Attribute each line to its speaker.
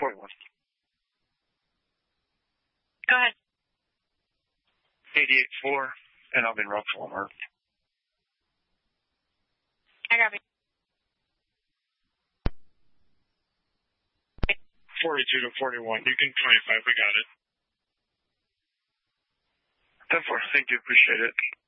Speaker 1: 41.
Speaker 2: Go ahead.
Speaker 1: 88-4, and I'll be in Rockville, Mark.
Speaker 2: I got it.
Speaker 1: 42-41. You can 25. We got it. 10-4. Thank you. Appreciate it.